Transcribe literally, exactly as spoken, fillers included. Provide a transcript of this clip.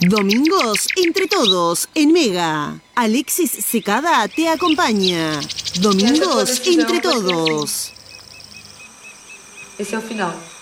Domingos entre todos en Mega. Alexis Secada te acompaña. Domingos entre todos. Esse é o final.